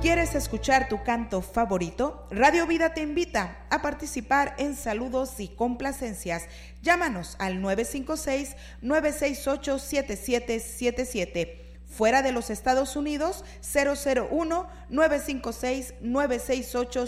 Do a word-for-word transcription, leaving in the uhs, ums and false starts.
¿Quieres escuchar tu canto favorito? Radio Vida te invita a participar en saludos y complacencias. Llámanos al nueve cinco seis, nueve seis ocho, siete siete siete siete. Fuera de los Estados Unidos, cero cero uno, nueve cinco seis, nueve seis ocho,